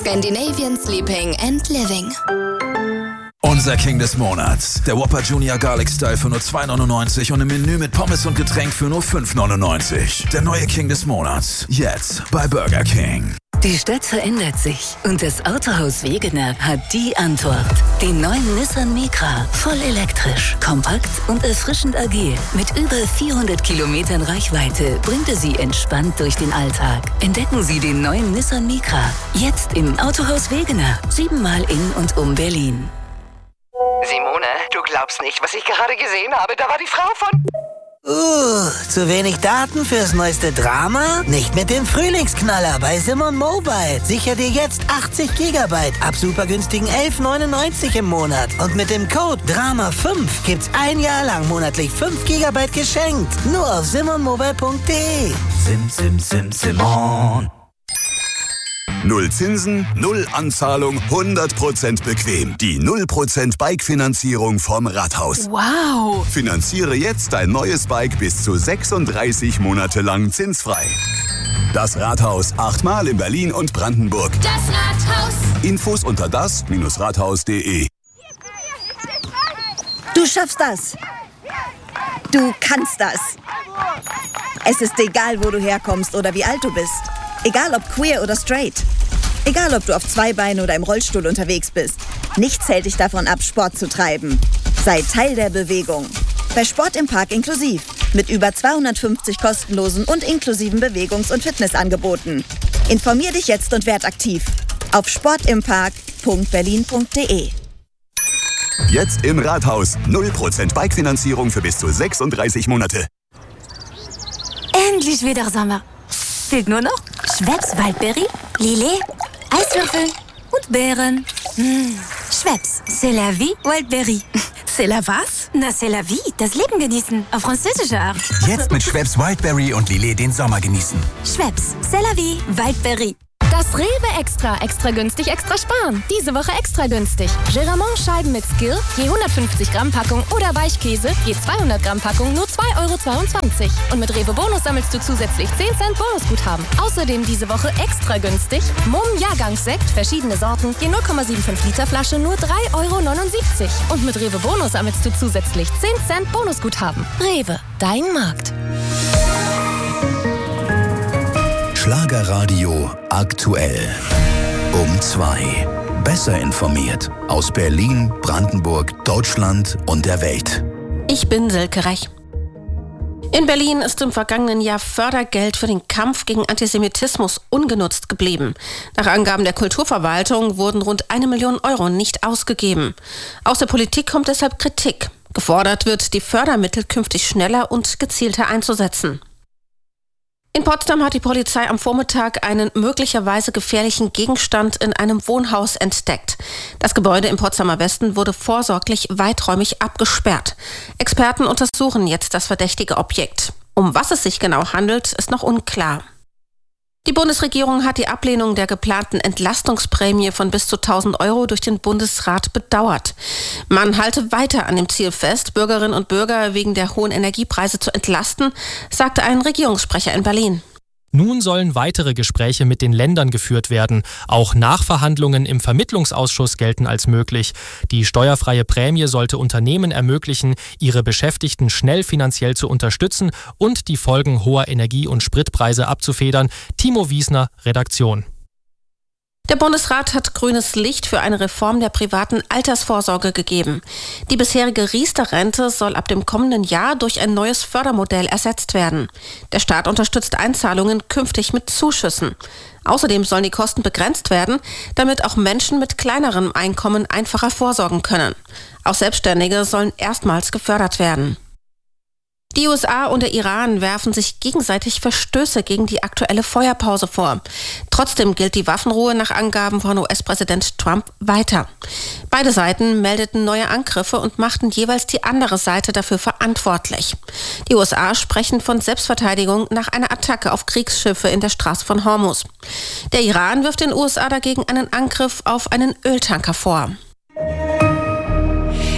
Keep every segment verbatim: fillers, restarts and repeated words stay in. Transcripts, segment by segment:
Scandinavian Sleeping and Living. Unser King des Monats. Der Whopper Junior Garlic Style für nur zwei neunundneunzig und im Menü mit Pommes und Getränk für nur fünf neunundneunzig. Der neue King des Monats. Jetzt bei Burger King. Die Stadt verändert sich und das Autohaus Wegener hat die Antwort. Den neuen Nissan Micra. Voll elektrisch, kompakt und erfrischend agil. Mit über vierhundert Kilometern Reichweite bringt er Sie entspannt durch den Alltag. Entdecken Sie den neuen Nissan Micra. Jetzt im Autohaus Wegener. Siebenmal in und um Berlin. Simone, du glaubst nicht, was ich gerade gesehen habe. Da war die Frau von... Uh, zu wenig Daten fürs neueste Drama? Nicht mit dem Frühlingsknaller bei Simon Mobile. Sicher dir jetzt achtzig Gigabyte ab super günstigen elf neunundneunzig im Monat. Und mit dem Code Drama fünf gibt's ein Jahr lang monatlich fünf Gigabyte geschenkt. Nur auf simon mobile punkt de. Sim, sim, sim, Simon. Null Zinsen, null Anzahlung, hundert Prozent bequem. Die null Prozent Bike-Finanzierung vom Rathaus. Wow! Finanziere jetzt dein neues Bike bis zu sechsunddreißig Monate lang zinsfrei. Das Rathaus, achtmal in Berlin und Brandenburg. Das Rathaus! Infos unter das Rathaus punkt de. Du schaffst das! Du kannst das! Es ist egal, wo du herkommst oder wie alt du bist. Egal ob queer oder straight. Egal ob du auf zwei Beinen oder im Rollstuhl unterwegs bist. Nichts hält dich davon ab, Sport zu treiben. Sei Teil der Bewegung. Bei Sport im Park inklusiv. Mit über zweihundertfünfzig kostenlosen und inklusiven Bewegungs- und Fitnessangeboten. Informier dich jetzt und werd aktiv. Auf sportimpark punkt berlin punkt de. Jetzt im Rathaus. null Prozent Bike-Finanzierung für bis zu sechsunddreißig Monate. Endlich wieder Sommer. Fehlt nur noch Schweppes Waldberry, Lillet, Eiswürfel und Beeren. Mmh. Schweppes, c'est la vie, Waldberry. C'est la was? Na, c'est la vie, das Leben genießen, auf französische Art. Jetzt mit Schweppes Wildberry und Lillet den Sommer genießen. Schweppes, c'est la vie, Waldberry. Das Rewe Extra. Extra günstig, extra sparen. Diese Woche extra günstig. Geramont-Scheiben mit Skill, je hundertfünfzig Gramm Packung oder Weichkäse, je zweihundert Gramm Packung, nur zwei Euro zweiundzwanzig. Und mit Rewe Bonus sammelst du zusätzlich zehn Cent Bonusguthaben. Außerdem diese Woche extra günstig. Mumm Jahrgangssekt, verschiedene Sorten, je null Komma fünfundsiebzig Liter Flasche, nur drei Euro neunundsiebzig. Und mit Rewe Bonus sammelst du zusätzlich zehn Cent Bonusguthaben. Rewe, dein Markt. Schlagerradio aktuell. Um zwei. Besser informiert. Aus Berlin, Brandenburg, Deutschland und der Welt. Ich bin Silke Reich. In Berlin ist im vergangenen Jahr Fördergeld für den Kampf gegen Antisemitismus ungenutzt geblieben. Nach Angaben der Kulturverwaltung wurden rund eine Million Euro nicht ausgegeben. Aus der Politik kommt deshalb Kritik. Gefordert wird, die Fördermittel künftig schneller und gezielter einzusetzen. In Potsdam hat die Polizei am Vormittag einen möglicherweise gefährlichen Gegenstand in einem Wohnhaus entdeckt. Das Gebäude im Potsdamer Westen wurde vorsorglich weiträumig abgesperrt. Experten untersuchen jetzt das verdächtige Objekt. Um was es sich genau handelt, ist noch unklar. Die Bundesregierung hat die Ablehnung der geplanten Entlastungsprämie von bis zu tausend Euro durch den Bundesrat bedauert. Man halte weiter an dem Ziel fest, Bürgerinnen und Bürger wegen der hohen Energiepreise zu entlasten, sagte ein Regierungssprecher in Berlin. Nun sollen weitere Gespräche mit den Ländern geführt werden. Auch Nachverhandlungen im Vermittlungsausschuss gelten als möglich. Die steuerfreie Prämie sollte Unternehmen ermöglichen, ihre Beschäftigten schnell finanziell zu unterstützen und die Folgen hoher Energie- und Spritpreise abzufedern. Timo Wiesner, Redaktion. Der Bundesrat hat grünes Licht für eine Reform der privaten Altersvorsorge gegeben. Die bisherige Riester-Rente soll ab dem kommenden Jahr durch ein neues Fördermodell ersetzt werden. Der Staat unterstützt Einzahlungen künftig mit Zuschüssen. Außerdem sollen die Kosten begrenzt werden, damit auch Menschen mit kleinerem Einkommen einfacher vorsorgen können. Auch Selbstständige sollen erstmals gefördert werden. Die U S A und der Iran werfen sich gegenseitig Verstöße gegen die aktuelle Feuerpause vor. Trotzdem gilt die Waffenruhe nach Angaben von U S-Präsident Trump weiter. Beide Seiten meldeten neue Angriffe und machten jeweils die andere Seite dafür verantwortlich. Die U S A sprechen von Selbstverteidigung nach einer Attacke auf Kriegsschiffe in der Straße von Hormuz. Der Iran wirft den U S A dagegen einen Angriff auf einen Öltanker vor.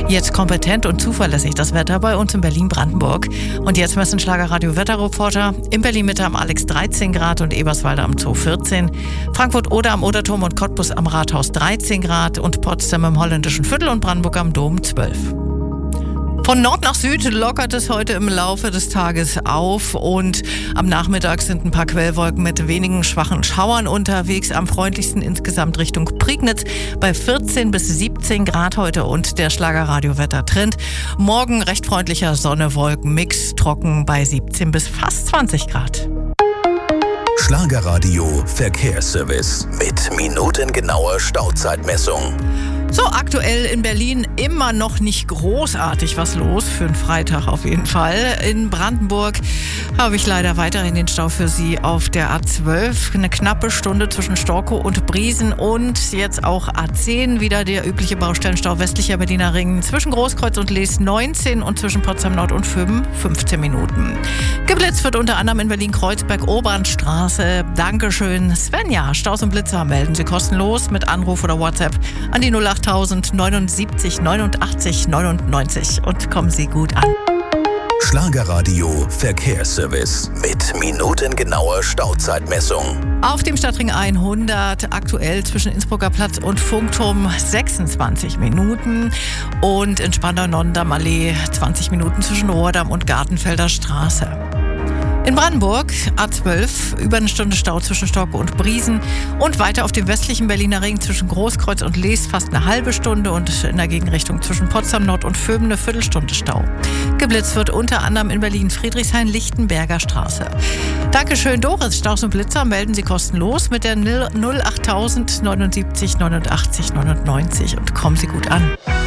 Jetzt kompetent und zuverlässig das Wetter bei uns in Berlin-Brandenburg. Und jetzt messen Schlagerradio Wetterreporter. In Berlin-Mitte am Alex dreizehn Grad und Eberswalde am Zoo vierzehn. Frankfurt-Oder am Oderturm und Cottbus am Rathaus dreizehn Grad. Und Potsdam im Holländischen Viertel und Brandenburg am Dom zwölf. Von Nord nach Süd lockert es heute im Laufe des Tages auf und am Nachmittag sind ein paar Quellwolken mit wenigen schwachen Schauern unterwegs. Am freundlichsten insgesamt Richtung Prignitz bei vierzehn bis siebzehn Grad heute und der Schlagerradio-Wetter-Trend. Morgen recht freundlicher Sonne-Wolken-Mix, trocken bei siebzehn bis fast zwanzig Grad. Schlagerradio Verkehrsservice mit minutengenauer Stauzeitmessung. So, aktuell in Berlin immer noch nicht großartig was los, für einen Freitag auf jeden Fall. In Brandenburg habe ich leider weiterhin den Stau für Sie auf der A zwölf. Eine knappe Stunde zwischen Storkow und Briesen und jetzt auch A zehn, wieder der übliche Baustellenstau westlicher Berliner Ring zwischen Großkreuz und Lees neunzehn und zwischen Potsdam Nord und Föben fünfzehn Minuten. Geblitzt wird unter anderem in Berlin-Kreuzberg, Obernstraße. Dankeschön. Svenja, Staus und Blitzer melden Sie kostenlos mit Anruf oder WhatsApp an die null acht neunundsiebzig neunundachtzig neunundneunzig und kommen Sie gut an. Schlagerradio Verkehrsservice mit minutengenauer Stauzeitmessung. Auf dem Stadtring hundert aktuell zwischen Innsbrucker Platz und Funkturm sechsundzwanzig Minuten und in Spandau-Nonnendamm-Allee zwanzig Minuten zwischen Rohrdamm und Gartenfelder Straße. In Brandenburg A zwölf, über eine Stunde Stau zwischen Storkow und Briesen und weiter auf dem westlichen Berliner Ring zwischen Großkreuz und Lees fast eine halbe Stunde und in der Gegenrichtung zwischen Potsdam Nord und Föben eine Viertelstunde Stau. Geblitzt wird unter anderem in Berlin Friedrichshain-Lichtenberger Straße. Dankeschön, Doris. Staus und Blitzer melden Sie kostenlos mit der null acht neunundsiebzig neunundachtzig neunundneunzig und kommen Sie gut an.